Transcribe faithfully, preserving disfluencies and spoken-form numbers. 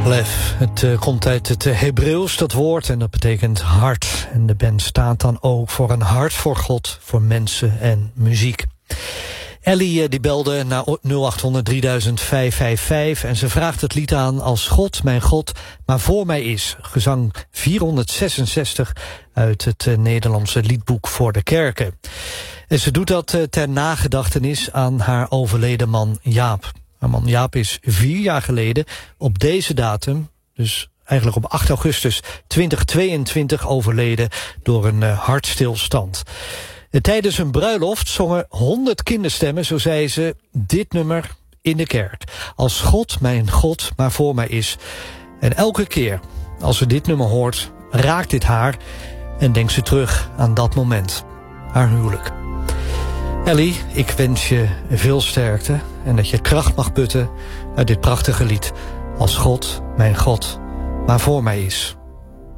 Alef, het uh, komt uit het uh, Hebreeuws, dat woord, en dat betekent hart. En de band staat dan ook voor een hart voor God, voor mensen en muziek. Ellie uh, die belde naar nul acht honderd drieduizend vijfhonderdvijfenvijftig en ze vraagt het lied aan Als God, mijn God, maar voor mij is. Gezang vierhonderdzesenzestig uit het uh, Nederlandse liedboek voor de kerken. En ze doet dat uh, ter nagedachtenis aan haar overleden man Jaap. Haar man Jaap is vier jaar geleden op deze datum, dus eigenlijk op acht augustus tweeduizend tweeëntwintig, overleden door een uh, hartstilstand. Tijdens een bruiloft zongen honderd kinderstemmen, zo zei ze, dit nummer in de kerk. Als God, mijn God, maar voor mij is. En elke keer als ze dit nummer hoort, raakt dit haar en denkt ze terug aan dat moment. Haar huwelijk. Ellie, ik wens je veel sterkte en dat je kracht mag putten uit dit prachtige lied. Als God, mijn God, maar voor mij is.